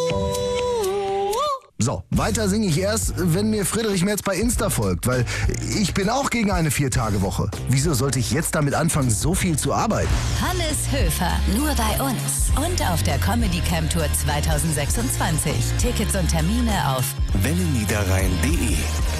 So, weiter singe ich erst, wenn mir Friedrich Merz bei Insta folgt, weil ich bin auch gegen eine 4-Tage-Woche. Wieso sollte ich jetzt damit anfangen, so viel zu arbeiten? Hannes Höfer, nur bei uns und auf der Comedy Camp Tour 2026. Tickets und Termine auf welleniederrhein.de